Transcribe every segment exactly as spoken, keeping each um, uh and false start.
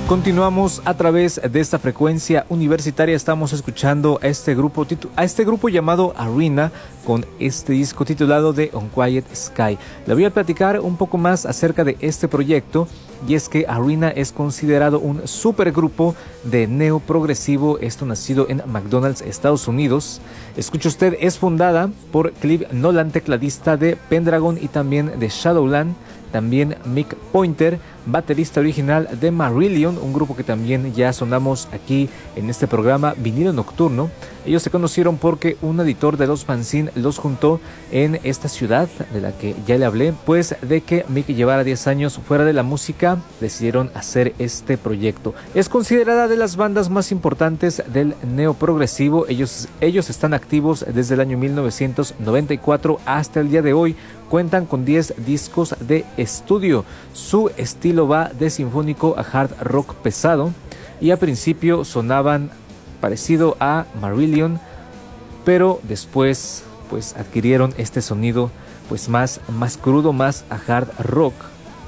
Continuamos a través de esta frecuencia universitaria. Estamos escuchando a este grupo a este grupo llamado Arena con este disco titulado The Unquiet Sky. Le voy a platicar un poco más acerca de este proyecto, y es que Arena es considerado un supergrupo de neoprogresivo, esto nacido en McDonald's, Estados Unidos. Escuche usted, es fundada por Clive Nolan, tecladista de Pendragon y también de Shadowland. También Mick Pointer, baterista original de Marillion, un grupo que también ya sonamos aquí en este programa, Vinilo Nocturno. Ellos se conocieron porque un editor de los fanzine los juntó en esta ciudad de la que ya le hablé. Pues de que Mick llevara diez años fuera de la música, decidieron hacer este proyecto. Es considerada de las bandas más importantes del neoprogresivo. Ellos, ellos están activos desde el año mil novecientos noventa y cuatro hasta el día de hoy. Cuentan con diez discos de estudio. Su estilo va de sinfónico a hard rock pesado, y al principio sonaban parecido a Marillion, pero después pues adquirieron este sonido pues más, más crudo, más a hard rock.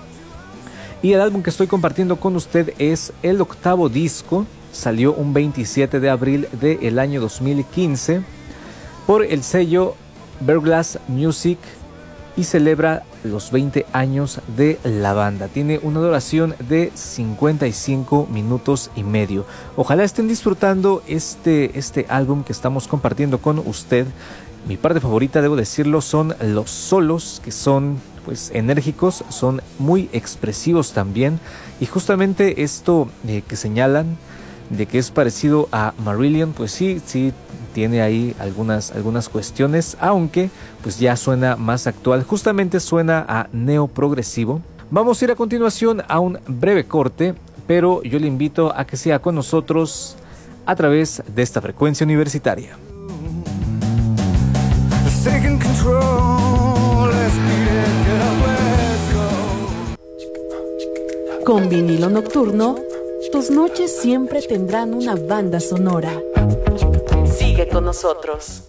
Y el álbum que estoy compartiendo con usted es el octavo disco. Salió un veintisiete de abril del año dos mil quince por el sello Verglass Music y celebra los veinte años de la banda. Tiene una duración de cincuenta y cinco minutos y medio. Ojalá estén disfrutando este, este álbum que estamos compartiendo con usted. Mi parte favorita, debo decirlo, son los solos, que son pues enérgicos, son muy expresivos también. Y justamente esto eh, que señalan de que es parecido a Marillion, pues sí, sí tiene ahí algunas, algunas cuestiones, aunque pues ya suena más actual, justamente suena a neoprogresivo. Vamos a ir a continuación a un breve corte, pero yo le invito a que sea con nosotros a través de esta frecuencia universitaria. Con Vinilo Nocturno, tus noches siempre tendrán una banda sonora. Sigue con nosotros.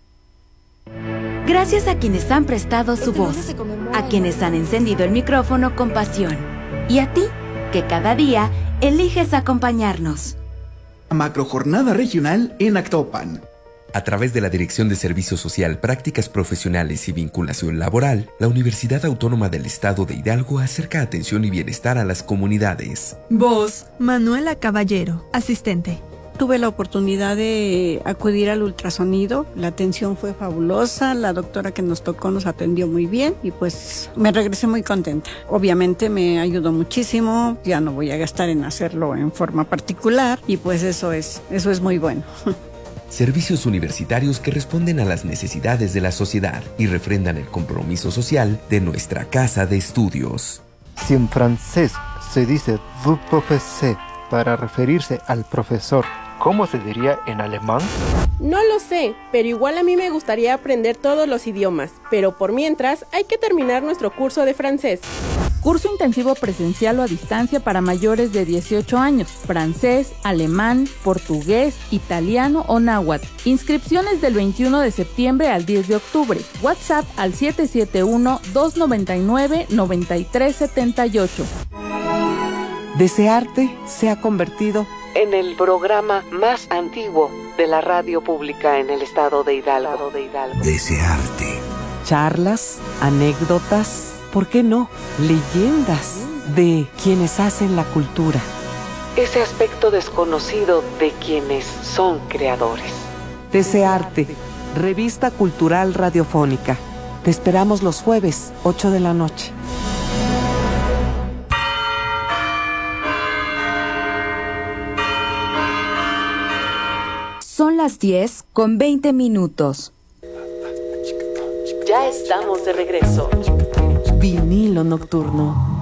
Gracias a quienes han prestado su voz, a quienes han encendido el micrófono con pasión, y a ti, que cada día eliges acompañarnos. Macrojornada regional en Actopan. A través de la Dirección de Servicio Social, Prácticas Profesionales y Vinculación Laboral, la Universidad Autónoma del Estado de Hidalgo acerca atención y bienestar a las comunidades. Voz, Manuela Caballero, asistente. Tuve la oportunidad de acudir al ultrasonido, la atención fue fabulosa, la doctora que nos tocó nos atendió muy bien y pues me regresé muy contenta. Obviamente me ayudó muchísimo, ya no voy a gastar en hacerlo en forma particular y pues eso es, eso es muy bueno. Servicios universitarios que responden a las necesidades de la sociedad y refrendan el compromiso social de nuestra casa de estudios. Si en francés se dice vous professez para referirse al profesor, ¿cómo se diría en alemán? No lo sé, pero igual a mí me gustaría aprender todos los idiomas, pero por mientras hay que terminar nuestro curso de francés. Curso intensivo presencial o a distancia para mayores de dieciocho años, francés, alemán, portugués, italiano o náhuatl. Inscripciones del veintiuno de septiembre al diez de octubre. WhatsApp al siete siete uno, dos nueve nueve, nueve tres siete ocho. Desearte se ha convertido en el programa más antiguo de la radio pública en el estado de Hidalgo. Desearte. Charlas, anécdotas, ¿por qué no? Leyendas de quienes hacen la cultura. Ese aspecto desconocido de quienes son creadores. Desearte, revista cultural radiofónica. Te esperamos los jueves, ocho de la noche. Son las diez con veinte minutos. Ya estamos de regreso. Vinilo Nocturno.